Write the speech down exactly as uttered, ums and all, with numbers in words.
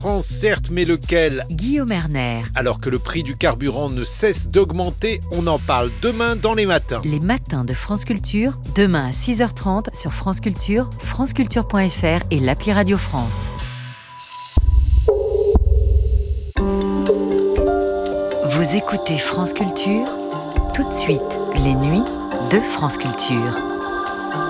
France, certes, mais lequel? Guillaume Erner. Alors que le prix du carburant ne cesse d'augmenter, on en parle demain dans les matins. Les matins de France Culture, demain à six heures trente sur France Culture, franceculture point f r et l'appli Radio France. Vous écoutez France Culture, tout de suite, les nuits de France Culture.